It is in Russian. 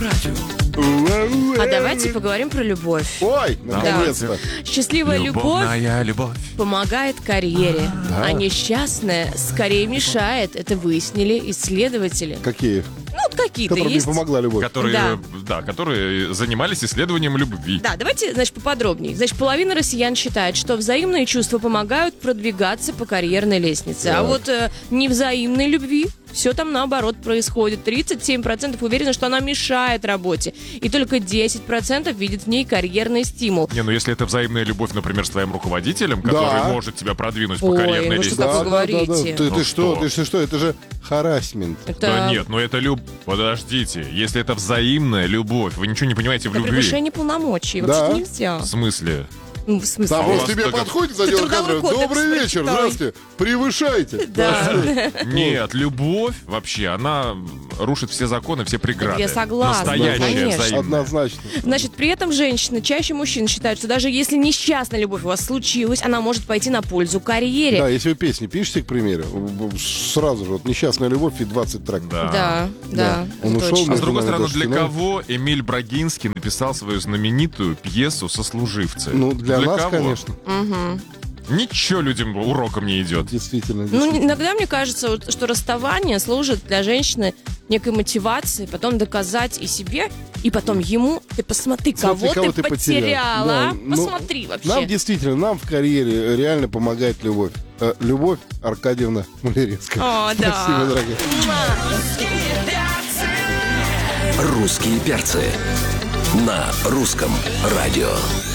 А давайте поговорим про любовь. Ой, наконец-то. Счастливая Любовная любовь помогает карьере, Да. а несчастная скорее мешает. Это выяснили исследователи. Какие? Ну, вот какие-то Которым не есть. помогла любовь. которые занимались исследованием любви. Да, давайте, значит, поподробнее. Значит, половина россиян считает, что взаимные чувства помогают продвигаться по карьерной лестнице. А Так. вот невзаимной любви все там наоборот происходит. 37% уверены, что она мешает работе. И только 10% видят в ней карьерный стимул. Не, ну если это взаимная любовь, например, с твоим руководителем, который Да. может тебя продвинуть по Ой, карьерной вы что лестнице. такое говорите? Ты Ну что? что? Ты что? Это же харассмент. Да нет, ну это Подождите, если это взаимная любовь, вы ничего не понимаете в Это любви. превышение полномочий. Да. Вообще нельзя. В смысле? Ну, в смысле? Там у вот вас тебе только- подходит за Ты дело трудовой кадров. кодекс Добрый вечер, прочитай. здравствуйте. Превышайте. Да. Нет, любовь вообще, она рушит все законы, все преграды. Я согласна, Настоящая конечно. взаимная. Однозначно. Значит, при этом женщины, чаще мужчин считают, что даже если несчастная любовь у вас случилась, она может пойти на пользу карьере. Да, если вы песни пишете, к примеру, сразу же, вот «Несчастная любовь» и 20 треков. Да. Он это ушел, точно. А с другой Между нами стороны, для дождь, кого Эмиль Брагинский написал свою знаменитую пьесу «Сослуживцы»? Ну, для нас, кого? конечно. Ничего людям уроком не идет. Действительно. Ну, действительно. иногда мне кажется, вот, что расставание служит для женщины некой мотивацией, потом доказать и себе, и потом ему. Ты посмотри, Смотри, кого ты потеряла. Да, а? ну, Посмотри вообще. Нам действительно, нам в карьере реально помогает любовь. Любовь Аркадьевна Малерецкая. О, да. Спасибо, дорогие. «Русские перцы» на русском радио.